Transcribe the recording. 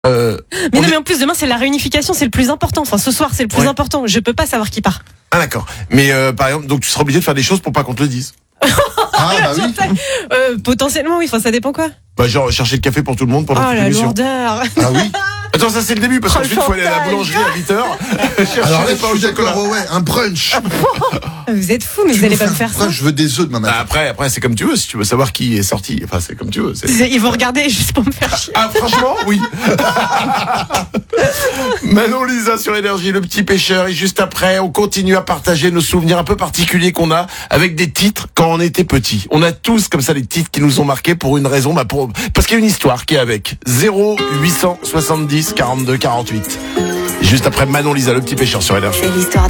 Mais non, mais en plus demain c'est la réunification, c'est le plus important. Enfin, ce soir c'est le plus important. Je peux pas savoir qui part. Ah d'accord. Mais par exemple, donc tu seras obligé de faire des choses pour pas qu'on te le dise. Ah bah oui. Potentiellement oui. Enfin, ça dépend quoi. Bah genre chercher le café pour tout le monde pendant Oh toute la l'émission. lourdeur. Ah oui. Attends, ça c'est le début parce qu'ensuite il faut aller à la boulangerie à 8h. Alors là, pas je au suis chocolat. d'accord, ouais, un brunch. Vous êtes fous, mais vous allez pas me faire ça. Je veux des œufs demain matin. Après c'est comme tu veux. Si tu veux savoir qui est sorti, enfin c'est comme tu veux. Ils vont regarder juste pour me faire chier. Ah franchement, oui. Manon Lisa sur Énergie, le petit pêcheur. Et juste après, on continue à partager nos souvenirs un peu particuliers qu'on a avec des titres quand on était petit. On a tous comme ça des titres qui nous ont marqués pour une raison, parce qu'il y a une histoire qui est avec. 0870 42 48. Juste après Manon Lisa, le petit pêcheur sur Énergie. C'est l'histoire